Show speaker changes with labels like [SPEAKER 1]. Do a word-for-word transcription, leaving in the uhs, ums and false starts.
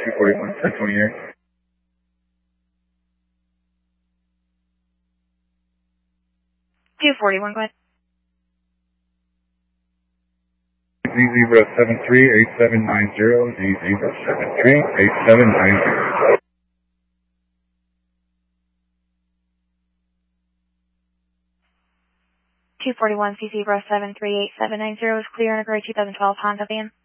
[SPEAKER 1] two forty-one, ten twenty-eight.
[SPEAKER 2] two forty-one, go ahead.
[SPEAKER 1] Z zero seven three eight seven nine zero, Z zero seven three eight seven nine zero.
[SPEAKER 2] two forty-one, C zero seven three eight seven nine zero is clear in a gray two thousand twelve Honda van.